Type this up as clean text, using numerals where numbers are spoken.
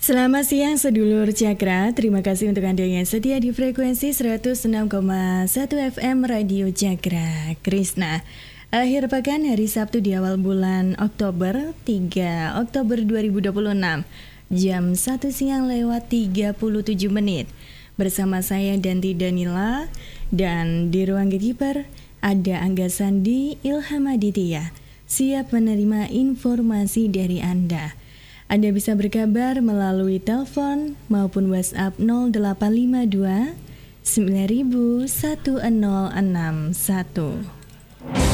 Selamat siang sedulur Cakra, terima kasih untuk Anda yang setia di frekuensi 106,1 FM Radio Cakra Krishna. Akhir pekan hari Sabtu di awal bulan Oktober, 3 Oktober 2026, jam 1 siang lewat 37 menit. Bersama saya Danti Danila, dan di ruang gatekeeper ada Angga Sandi Ilham Aditya, siap menerima informasi dari Anda. Anda bisa berkabar melalui telepon maupun WhatsApp 0852 901061.